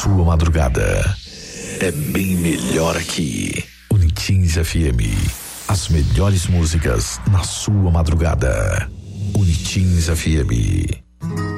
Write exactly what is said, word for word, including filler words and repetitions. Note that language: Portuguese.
sua madrugada. É bem melhor aqui. Unitins F M. As melhores músicas na sua madrugada. Unitins F M.